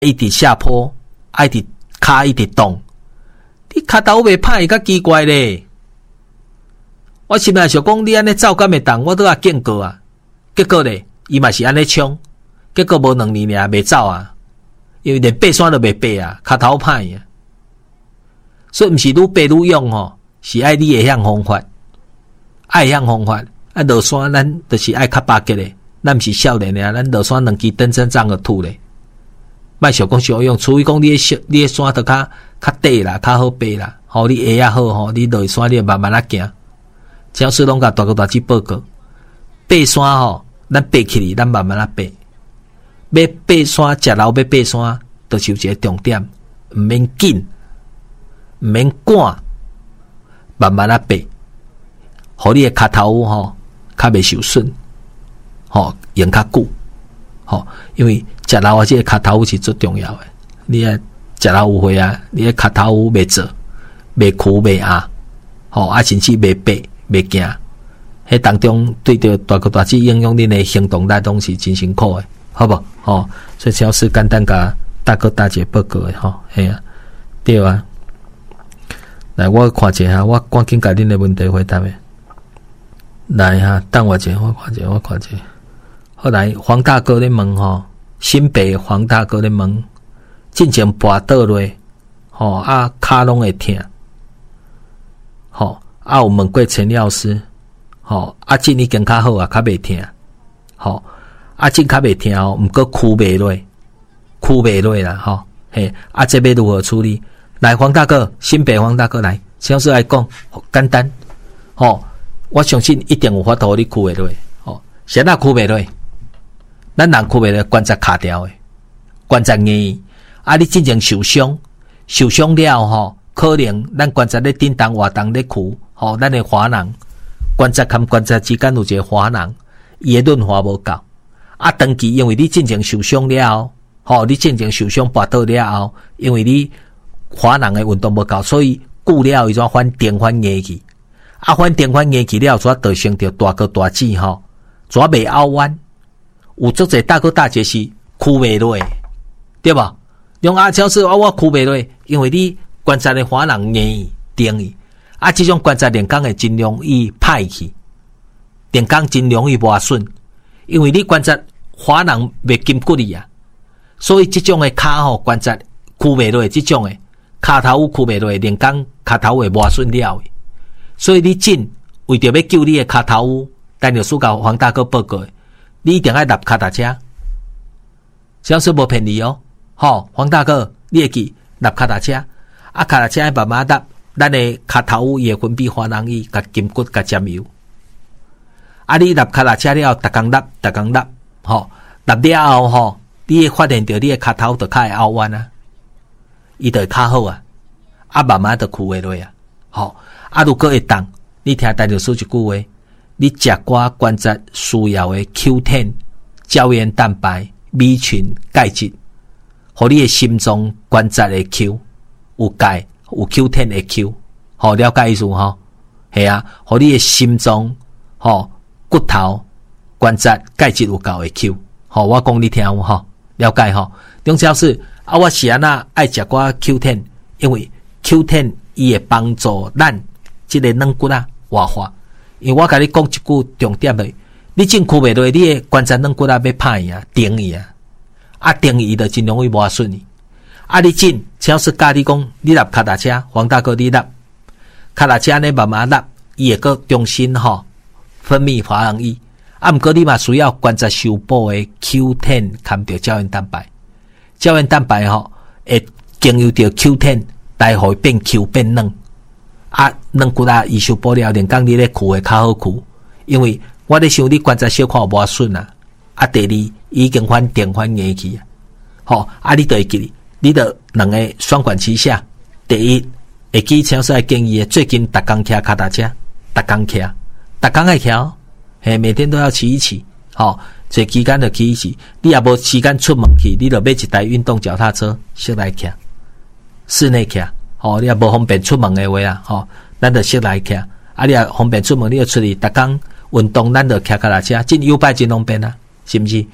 一直下坡，一直骹一直动，你骹头袂歹，较奇怪咧。我心内想讲，你安尼走敢会动，我都也见过啊。结果咧，伊嘛是安尼冲，结果无2年尔袂走啊，因为连爬山都袂爬啊，骹头歹啊。所以毋是愈爬愈勇吼，是爱你会晓方法，爱晓方法。啊，落山咱就是爱较巴结咧，咱毋是少年咧，咱落山2支登山杖个吐咧。莫想讲小用，除非讲你的山都较低啦，较好爬啦，吼你鞋啊好吼，你落山你会慢慢啊行。只要是拢甲大哥大姐报告，爬山吼，咱爬起哩，咱慢慢啊爬。要爬山，食老要爬山，就是有一个重点，毋免紧，毋免赶，慢慢啊爬，互你的骹头吼较袂受损，吼用较久，吼，因为食老啊，这个骹头是最重要的。你啊食老有岁啊，你的骹头袂做，袂屈袂压，吼啊甚至袂爬袂行，迄当中对着大哥大姐应用恁的行动力拢是真辛苦的，好不？吼，所以只要是简单甲大哥大姐报告的吼，嘿啊，对啊。来，我看者哈，我赶紧甲恁的问题回答的。来哈，等我者，我看者。后来黄大哥咧问吼，新北黄大哥咧问，进前跋倒落，吼啊骹拢会疼，吼啊有问过陈老师，吼啊进已经较好啊，较袂疼，吼啊进较袂疼哦，毋过箍袂落啦，吼嘿啊这要如何处理？来黄大哥，新北黄大哥来，小事来讲，简单，吼我相信一定有法度你箍袂落，吼谁那箍袂落？咱人躯袂咧关节卡掉诶，关节硬啊！你真正受伤了吼，可能咱关节咧震动活动咧躯，吼，咱诶滑囊关节跟关节之间有一个滑囊，伊诶润滑无够啊。长期因为你真正受伤了吼，你真正受伤跋倒了后，因为你滑囊诶运动无够，所以久了伊就反电反硬去啊，反电反硬去了，就造成着大哥大姐吼，就袂拗弯。有足侪大哥大姐是屈袂落，对吧？用阿超说我屈袂落，因为你关节的滑囊硬定去，啊，这种关节连钢会真容易歹去，连钢真容易磨损，因为你关节滑囊袂筋骨里啊，所以这种的骹吼关节屈袂落，这种的骹头屈袂落，连钢骹头会磨损了，所以你紧为着要救你的骹头，但就输到黄大哥报告。你一定要立脚踏车，小说无骗你哦。吼，黄大哥，你会记立脚踏车，啊，脚踏车慢慢搭，咱的脚头伊会分泌滑囊液，甲筋骨甲沾油。啊，你立脚踏车了，逐工立，吼，立了后吼，你会发现到你的脚头就较会拗弯啊，伊就会较好啊，啊，慢慢就屈会落啊，吼，啊，如果会动，你听陈老师一句话。你食寡关节需要的 Q10 胶原蛋白、米群、钙质，互你的心脏关节的 Q 有钙有 Q10 的 Q， 好了解意思吼？系啊，互你的心脏吼骨头关节钙质有够的 Q， 好我讲你听有吼？了解吼？中小是啊，我是安那爱食寡 Q10， 因为 Q10 伊会帮助咱即个软骨啊活化。因为我甲你讲一句重点的，你真屈袂落，你的关节软骨啊要歹去啊，定去啊，啊定去伊就真容易磨损去。啊你真，只要是教你讲，你立脚踏车，黄大哥你立脚踏车呢慢慢立，伊会个重新吼分泌滑囊液。啊，毋过你嘛需要关节修补的 Q10 含着胶原蛋白，胶原蛋白吼会经由着 Q10 来互变 Q 变软。啊，软骨啊，伊修补了，连讲你咧躯会较好躯，因为我咧想你关节小可有磨损啊。啊，第二已经反电反硬去啊，吼啊，你就会记，你就两个双管齐下。第一，会记超市建议的，最近逐工骑脚踏车，逐工爱骑哦，嘿，每天都要骑一骑，吼，这期间就骑一骑。你也无时间出门去，你就买一台运动脚踏车，先来骑，室内骑。吼，你也无方便出门的话啊，吼，咱就先来骑。啊，你也方便出门，你要出去，逐工运动，咱就骑脚踏车，真优摆真方便啊，是毋是？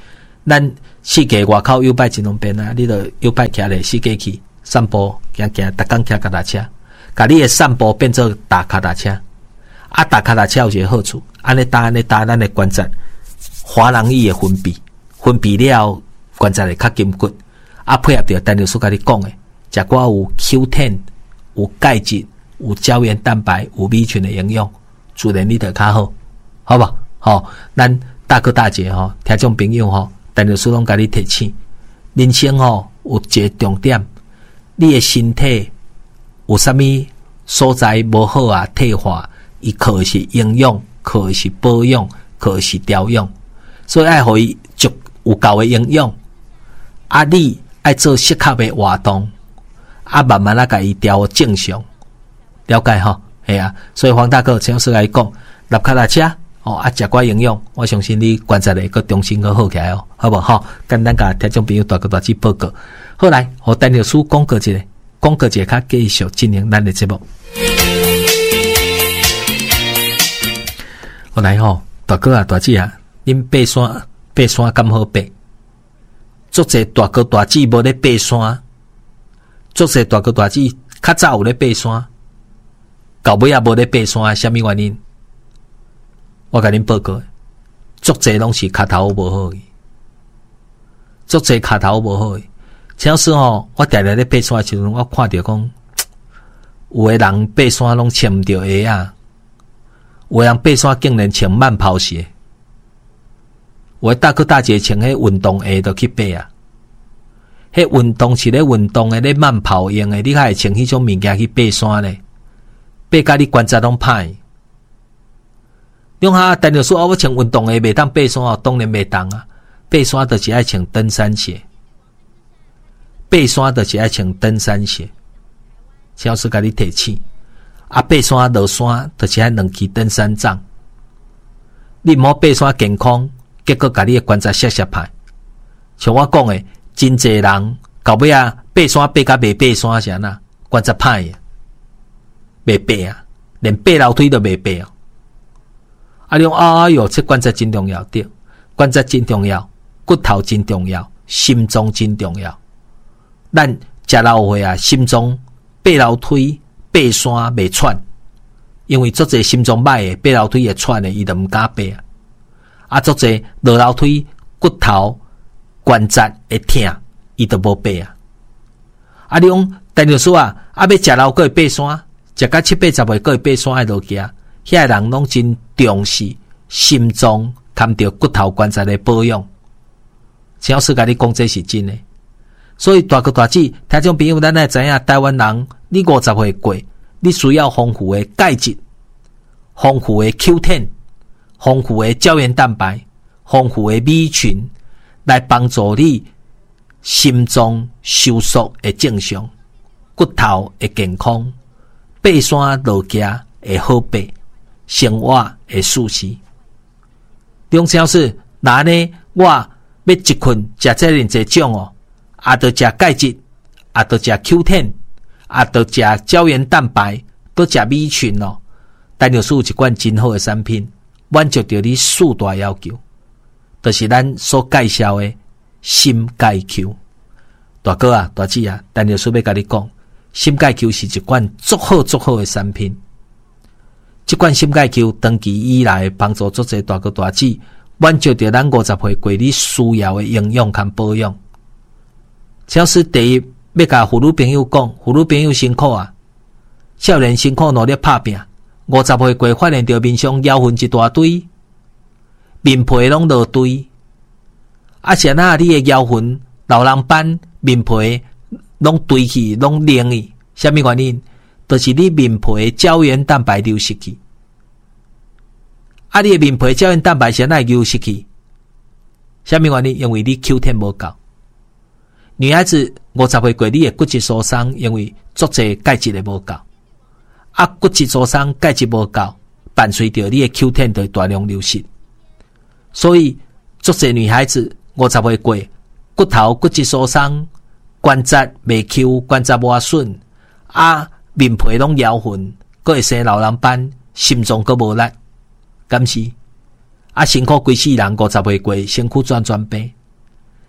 咱世界外口有摆真方便啊，你著有摆徛咧世界去散步，行，逐工骑脚踏车，甲你诶散步变做踏脚踏车。啊，踏脚踏车有一个好处，安尼搭，咱诶关节滑囊液诶分泌了后，关节会较紧骨。啊，配合着陈律师甲你讲诶，食寡有 Q10、有钙质、有胶原蛋白、有米群的营养，自然你就较好，好吧？好，咱大哥大姐吼，听众朋友吼，陈律师拢甲你提醒，人生吼有一个重点，你的身体有啥物所在无好啊，退化，伊靠的是营养，靠的是保养，靠的是调养，所以爱互伊足有够的营养，啊，你爱做适合的活动，啊，慢慢甲伊调正常，了解吼？系啊，所以黄大哥请师来讲，踏脚踏车哦，啊，食寡营养，我相信你关节会个重新个好起来哦，好不好？简单甲听众朋友大哥大姐报告。好来，和陈律师讲过一个，较继续进行咱的节目。好来吼，大哥啊，大姐啊，恁爬山敢好爬？足侪大哥大姐无咧爬山，足侪大哥大姐较早有咧爬山，到尾也无咧爬山，什么原因？我甲恁报告，足侪拢是骹头无好，足侪骹头无好。像是吼，我定定咧爬山的时阵，我看到讲，有个人爬山拢穿毋着鞋啊，有个人爬山竟然穿慢跑鞋。有的大哥大姐穿迄运动鞋就去爬啊，迄运动是咧运动的咧慢跑用的，你还会穿迄种物件去爬山咧？爬甲你关节拢歹。用下陈律师我穿运动鞋袂当爬山哦，当然袂当啊。爬山就是爱穿登山鞋，爬山就是爱穿登山鞋。超市甲你提醒，啊，爬山落山就是爱两支登山杖。你毋好爬山健康。结果甲你的关节摔歹，像我讲的，真侪人到尾啊爬山爬甲袂爬山是安那，关节歹啊，袂爬啊，连爬楼梯都袂爬啊。啊，你讲哎哟，这关节真重要，对，关节真重要，骨头真重要，心脏真重要。咱食老岁啊，心脏爬楼梯、爬山袂喘，因为足侪心脏歹的，爬楼梯会喘的，伊就毋敢爬啊。啊，足侪落楼梯骨头关节会痛，伊都无爬啊！啊，你讲陈律师啊，要食老个会爬山，食到7、8、10岁个会爬山的路行，遐人拢真重视心脏含着骨头关节的保养。超市甲你讲这是真的，所以大哥大姐，听众朋友，咱来知影，台湾人你50岁过，你需要丰富的钙质、丰富的 Q10。丰富的胶原蛋白、丰富的米群，来帮助你心脏收缩的正常，骨头的健康，爬山落行会好爬，生活会舒适。中超市那呢，我要一困食这样这种哦，啊，得食钙质，啊，得食 Q10，啊，得食胶原蛋白，得食米群哦。陈律师有一款真好的产品。满足着你4大要求，就是咱所介绍的心钙 Q。大哥啊，大姐啊，陈律师要甲你讲，心钙 Q 是一款足好的产品。这款心钙 Q 长期以来帮助足侪大哥大姐满足着咱50岁过你需要的营养和保养。超市第一要甲妇女朋友讲，妇女朋友辛苦啊，少年辛苦努力打拼。50岁过发现着面上妖痕一大堆，面皮拢落堆，啊是那你的妖痕老人斑面皮拢堆起，拢凝去，什么原因？就是你面皮的胶原蛋白流失去。啊，你的面皮胶原蛋白是哪会流失去？什么原因？因为你 Q10 无够。女孩子50岁过，你的骨质疏松，因为足侪钙质的无够。啊，骨质疏松、钙质无够，伴随着你的 Q10 就会大量流失。所以，足侪女孩子50岁过，骨头骨质疏松，关节未 Q， 关节磨损，啊，面皮拢摇痕，佫会生老人斑，心脏佫无力，敢是？啊，辛苦规世人50岁过，身躯转病，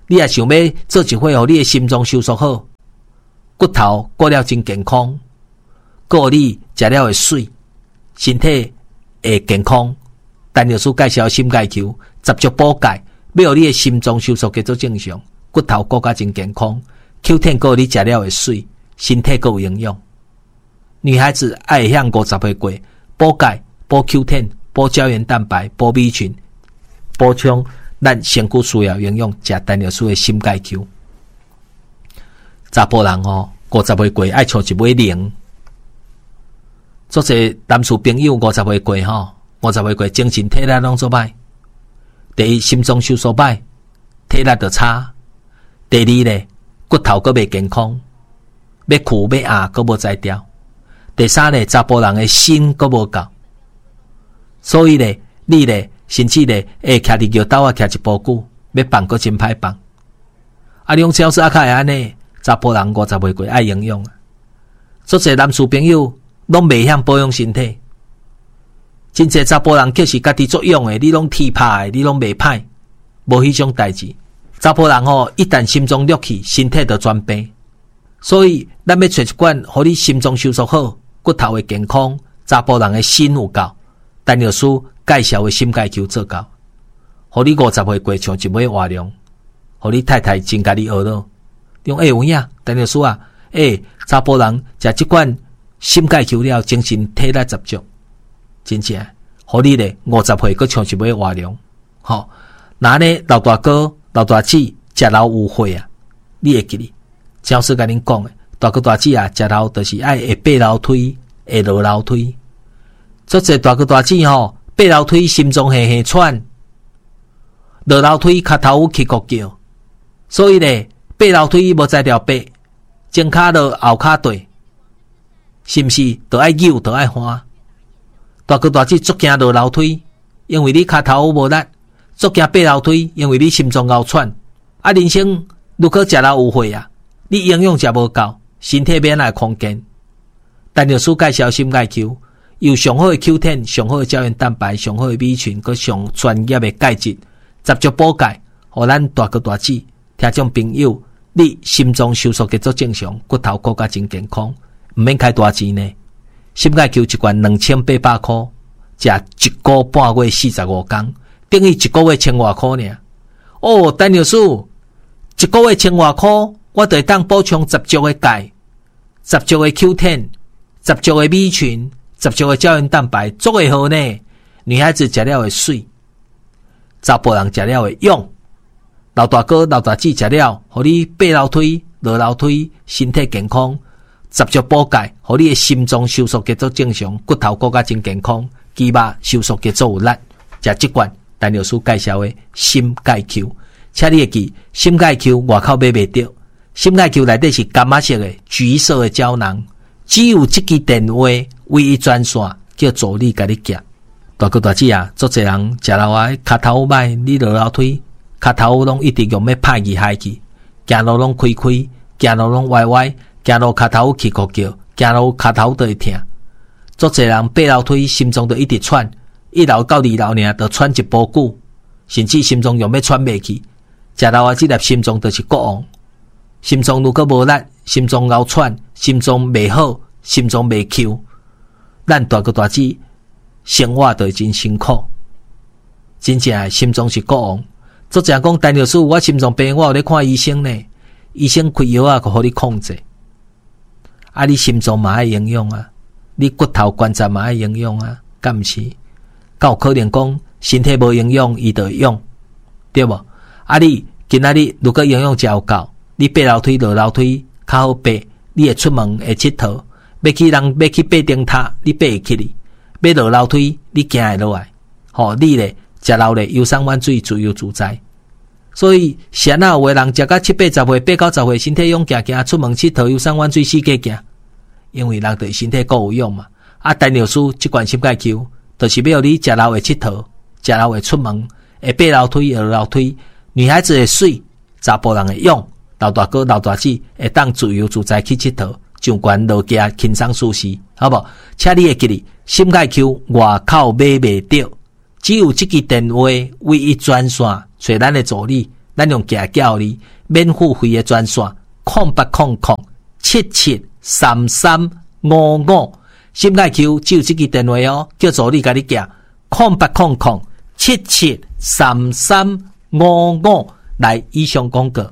你也想要做一回，互你的心脏收缩好，骨头过了真健康，过你食了会水，身体会健康。陈老师介绍心钙球，10足补钙，要互你的心脏收缩节奏正常，骨头过甲真健康。Q10 过你食了会水，身体够有营养。女孩子爱向50岁过，补钙、补 Q10、补胶原蛋白、补 B 群，补充咱身躯需要营养，食陈老师的心钙球。查甫人50岁过爱娶一尾零。做些男士朋友50岁过50岁过精神体力拢做歹。第一，心脏收缩歹，体力就差。第二咧，骨头阁袂健康，要苦要压阁无才调。第三咧，查甫人的心阁无够。所以咧，你咧，甚至咧，会徛伫尿斗啊，徛一步久，要放阁真歹放。你用超市较会安尼，查甫人50岁过爱营养啊。做些男士朋友拢袂晓保养身体。真侪查甫人却是家己作用的，你拢踢拍的，你拢袂歹，无迄种代志。查甫人一旦心脏弱去，身体就全病。所以咱要找一款，互你心脏收缩好，骨头会健康，查甫人的心有够。陈老师介绍的心钙球做到，互你50岁过像一尾活龙，互你太太真家己学咯。用有影，陈老师啊，查甫人食这款心钙球了，精神体力十足。真正，互你咧50岁阁像一尾活龙，那呢老大哥、老大姊食老有血啊，你会记哩？教师甲恁讲诶，大哥大姊啊，食老就是爱会爬楼梯，会落楼梯。做者大哥大姊爬楼梯心脏嘿嘿喘，落楼梯脚头有起骨叫，所以咧爬楼梯无才调爬，前骹落后骹对，是毋是？都爱扭，都爱欢。大哥大姊足惊落楼梯，因为你脚头无力；足惊爬楼梯，因为你心脏够喘。人生如果食老有血啊，你营养食无够，身体免来空间。陈老师介绍心钙球，有上好的 Q10、上好的胶原蛋白、上好的 B 群，佮上专业的钙质，10足补钙，互咱大哥大姊听众朋友，你心脏收缩节奏正常，骨头骨甲真健康，唔免开大钱呢。心钙球一罐2800块，食1个半月45天，等于1个月1000多块呢。陈老师，1个月1000多块，我就会当补充10足的钙，10足的 Q10， 10足的 B 群，10足的胶原蛋白，足会好呢。女孩子食了会水，查甫人食了会勇。老大哥、老大姊食了，互你爬楼梯、落楼梯，身体健康。10足补钙，互你的心脏收缩节奏正常，骨头骨甲真健康，肌肉收缩节奏有力。食这罐陈老师介绍的心钙球，请你会记，心钙球外口买袂到，心钙球内底是柑仔色的、橘色的胶囊，只有这支电话唯一专线叫助理甲你夹。大哥大姊啊，足侪人食老啊，脚头歹，你落楼梯，脚头拢一直用要歹去害去，行路拢开开，行路拢歪歪。行路脚头起骨叫，行路脚头都会痛。足侪人爬楼梯，心脏都一直喘，1楼到2楼呢，就喘一步久，甚至心脏用要喘袂去。食老啊，这粒心脏就是国王。心脏如果无力，心脏老喘，心脏袂好，心脏袂扣，咱大哥大姊生活就真辛苦。真正心脏是国王。足侪人讲，陈老师，我心脏病，我有咧看医生呢，医生开药啊，互你控制。你心脏嘛爱营养啊，你骨头关节嘛爱营养啊，敢毋是？敢有可能讲身体无营养，伊就会用，对无？你今仔日如果营养较够，你爬楼梯、落楼梯较好爬，你会出门会佚佗，要去爬顶塔，你爬会起哩；要落楼梯，你行会落来。你咧食老咧游山玩水，自由自在。所以，谁有的人食到7、80岁、8、90岁，身体勇行行，出门佚佗，游山玩水，四界行。因为人对身体够有用嘛。陈老师这罐心钙球，就是要你食老会佚佗，食老会出门，会爬楼梯、下楼梯。女孩子会水，查甫人会勇，老大哥、老大姊会当自由自在去佚佗，上悬落架轻松舒适，好不？请你会记哩，心钙球外口买袂到，只有这支电话唯一专线，找咱的助理， 咱用寄叫你免付费的专线0800773355，心内 Q 只有这个电话哦，叫助理甲你寄0800773355。来，以上广告。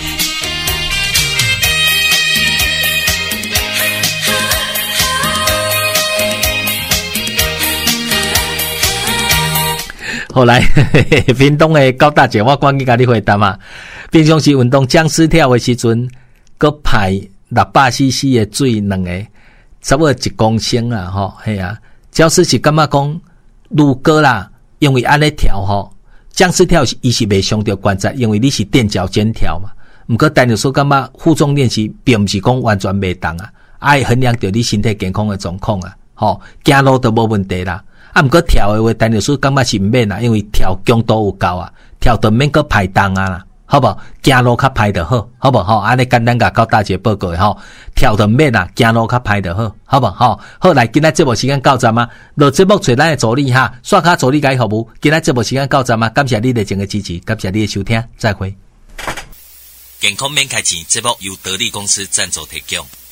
后来屏东的高大姐，我赶紧甲你回答嘛。平常时运动僵尸跳的时阵，佮排600cc 的水2个，差不多1公升啦，吼，嘿啊。僵尸是感觉讲，如果啦，因为安尼跳吼，僵尸跳伊是袂伤着关节，因为你是垫脚尖跳嘛。毋过单就说感觉负重练习，并毋是讲完全袂当啊，爱衡量着你身体健康的状况啊，吼，行路都无问题啦。啊，毋过跳的话，单律师感觉是毋免啦，因为跳强度有够啊，跳都免搁排重啊啦，好不好？行路较排就好，好不好？安尼简单甲高大姐报告的吼，跳都免啦，行路较排就好，好不好？好，来，今仔节目时间到站啊，落节目找咱的助理哈，刷卡助理解服务，今仔节目时间到站啊，感谢你热情的支持，感谢你的收听，再会。 健康免开钱，节目由得力公司赞助提供。